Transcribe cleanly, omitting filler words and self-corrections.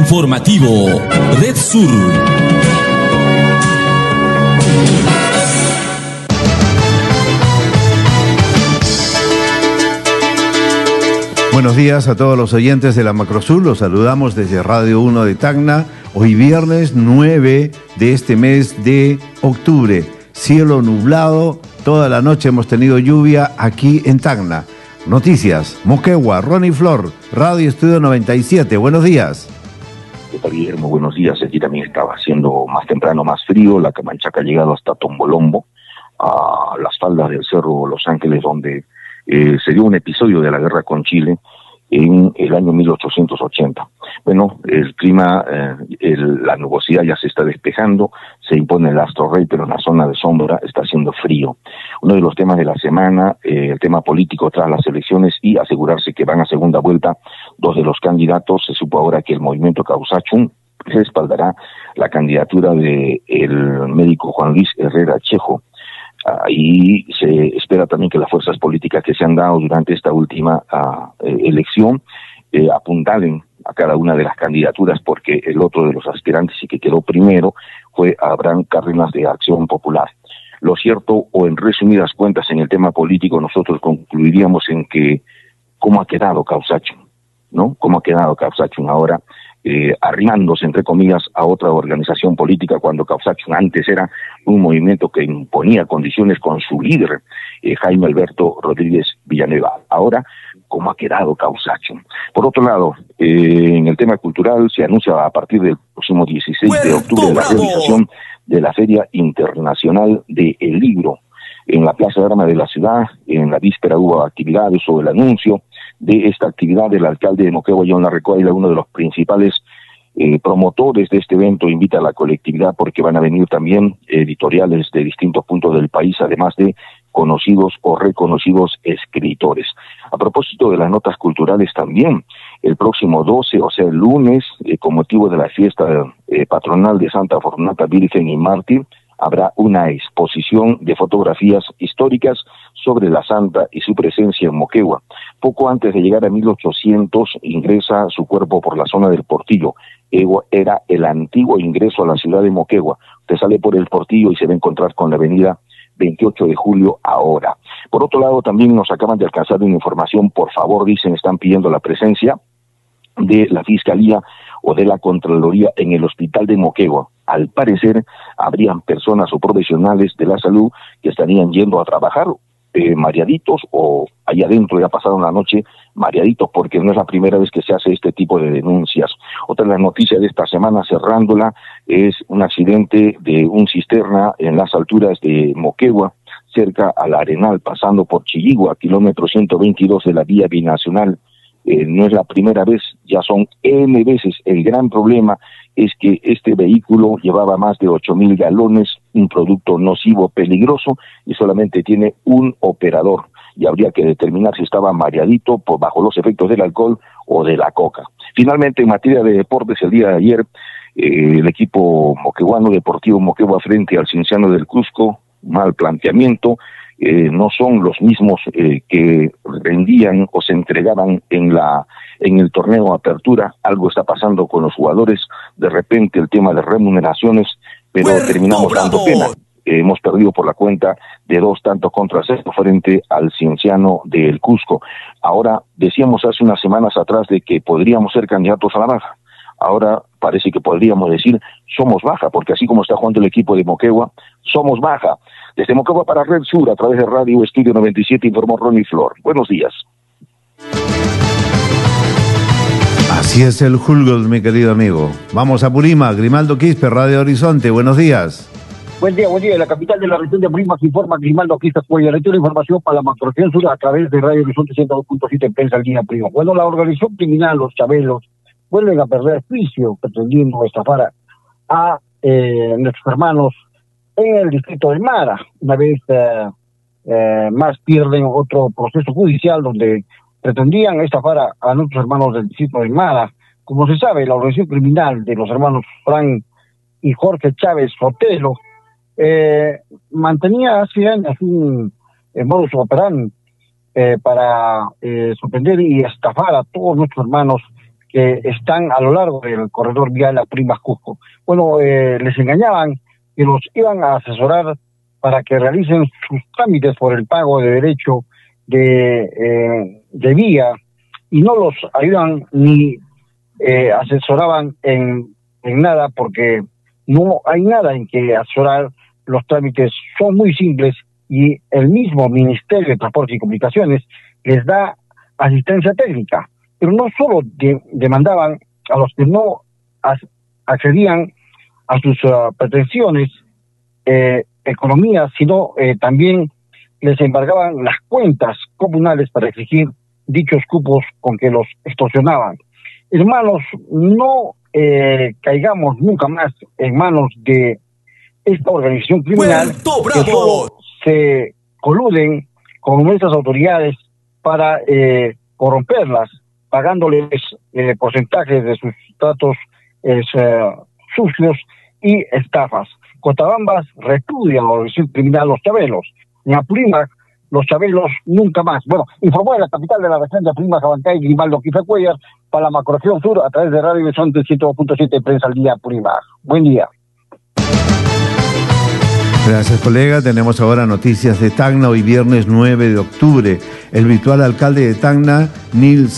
Informativo Red Sur. Buenos días a todos los oyentes de la Macrosur, los saludamos desde Radio 1 de Tacna, hoy viernes 9 de este mes de octubre, cielo nublado, toda la noche hemos tenido lluvia aquí en Tacna. Noticias, Moquegua, Ronnie Flor, Radio Estudio 97, buenos días. ¿Qué tal, Guillermo? Buenos días, aquí también estaba haciendo más temprano más frío, la Camanchaca ha llegado hasta Tombolombo, a las faldas del Cerro Los Ángeles, donde se dio un episodio de la guerra con Chile en el año 1880. Bueno, el clima, la nubosidad ya se está despejando, se impone el astro rey, pero en la zona de sombra está haciendo frío. Uno de los temas de la semana, el tema político tras las elecciones y asegurarse que van a segunda vuelta dos de los candidatos. Se supo ahora que el movimiento Causachun respaldará la candidatura de el médico Juan Luis Herrera Chejo. Ahí se espera también que las fuerzas políticas que se han dado durante esta última elección apuntalen a cada una de las candidaturas, porque el otro de los aspirantes y que quedó primero fue Abraham Cárdenas de Acción Popular. Lo cierto, o en resumidas cuentas en el tema político, nosotros concluiríamos en que cómo ha quedado Causachun, ¿no? Cómo ha quedado Causachun ahora, arrimándose, entre comillas, a otra organización política, cuando Causachun antes era un movimiento que imponía condiciones con su líder, Jaime Alberto Rodríguez Villanueva. Ahora, ¿cómo ha quedado Causachun? Por otro lado, en el tema cultural se anuncia a partir del próximo 16 de octubre la realización de la Feria Internacional del Libro en la Plaza de Armas de la ciudad. En la víspera hubo actividades sobre el anuncio de esta actividad. El alcalde de Moquegua, John Larrecoaila, uno de los principales promotores de este evento, invita a la colectividad porque van a venir también editoriales de distintos puntos del país, además de conocidos o reconocidos escritores. A propósito de las notas culturales también, el próximo 12, o sea el lunes, con motivo de la fiesta patronal de Santa Fortunata Virgen y Mártir, habrá una exposición de fotografías históricas sobre la santa y su presencia en Moquegua. Poco antes de llegar a 1800 ingresa su cuerpo por la zona del Portillo. Era el antiguo ingreso a la ciudad de Moquegua. Usted sale por el Portillo y se va a encontrar con la avenida 28 de julio ahora. Por otro lado, también nos acaban de alcanzar una información, por favor, dicen, están pidiendo la presencia de la Fiscalía o de la Contraloría en el hospital de Moquegua. Al parecer, habrían personas o profesionales de la salud que estarían yendo a trabajar mareaditos, o allá adentro ya pasaron la noche mareaditos, porque no es la primera vez que se hace este tipo de denuncias. Otra de las noticias de esta semana, cerrándola, es un accidente de un cisterna en las alturas de Moquegua, cerca al Arenal, pasando por Chilligua, kilómetro 122 de la vía binacional. No es la primera vez, ya son N veces. El gran problema es que este vehículo llevaba más de 8,000 galones, un producto nocivo, peligroso, y solamente tiene un operador, y habría que determinar si estaba mareadito bajo los efectos del alcohol o de la coca. Finalmente, en materia de deportes, el día de ayer, el equipo moqueguano Deportivo Moquegua frente al Cienciano del Cusco, mal planteamiento. No son los mismos que rendían o se entregaban en el torneo Apertura. Algo está pasando con los jugadores, de repente el tema de remuneraciones, pero terminamos dando pena. Hemos perdido por la cuenta de 2-0 frente al Cienciano del Cusco. Ahora, decíamos hace unas semanas atrás de que podríamos ser candidatos a la baja. Ahora parece que podríamos decir somos baja, porque así como está jugando el equipo de Moquegua, somos baja. Desde Moquegua para Red Sur, a través de Radio Estudio 97, informó Ronnie Flor. Buenos días. Así es el Hulgos, mi querido amigo. Vamos a Purima, Grimaldo Quispe, Radio Horizonte, buenos días. Buen día. La capital de la región de Purima, se informa Grimaldo Quispe, cuya lectura de información para la macrorregión sur a través de Radio Horizonte 102.7 en Prensa al Día Prima. Bueno, la organización criminal, los Chabelos, vuelven a perder juicio pretendiendo estafar a nuestros hermanos en el distrito de Mara. Una vez más pierden otro proceso judicial donde pretendían estafar a nuestros hermanos del distrito de Mara. Como se sabe, la organización criminal de los hermanos Fran y Jorge Chávez Sotelo mantenía hace años un modus operandi para sorprender y estafar a todos nuestros hermanos que están a lo largo del corredor vial Apurímac-Cusco. Bueno, les engañaban que los iban a asesorar para que realicen sus trámites por el pago de derecho de vía, y no los ayudan ni asesoraban en nada, porque no hay nada en que asesorar. Los trámites son muy simples y el mismo Ministerio de Transporte y Comunicaciones les da asistencia técnica, pero no solo demandaban a los que no accedían a sus pretensiones economías, sino también les embargaban las cuentas comunales para exigir dichos cupos con que los extorsionaban. Hermanos, no caigamos nunca más en manos de esta organización criminal que solo se coluden con nuestras autoridades para corromperlas, pagándoles porcentajes de sus tratos sucios y estafas. Cotabambas repudia a la organización criminal Los Chabelos. En Apurímac, Los Chabelos nunca más. Bueno, informó de la capital de la región de Apurímac, Abancay, Grimaldo Quifecuellar, para la macroregión sur, a través de Radio Horizonte 102.7 Prensa al Día Apurímac. Buen día. Gracias, colega. Tenemos ahora noticias de Tacna, hoy viernes 9 de octubre. El virtual alcalde de Tacna, Nils